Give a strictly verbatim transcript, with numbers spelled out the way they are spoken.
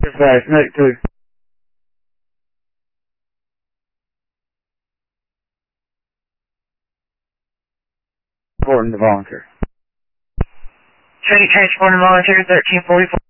Advise, Medic two. Reporting the volunteer. Trinity Transport and Volunteer, thirteen forty-four.